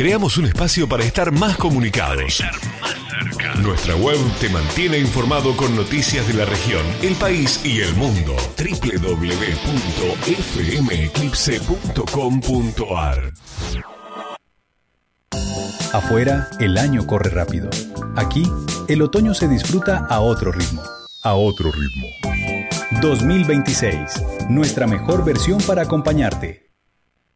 creamos un espacio para estar más comunicados. Nuestra web te mantiene informado con noticias de la región, el país y el mundo. www.fmeclipse.com.ar. Afuera, el año corre rápido. Aquí, el otoño se disfruta a otro ritmo. 2026, nuestra mejor versión para acompañarte.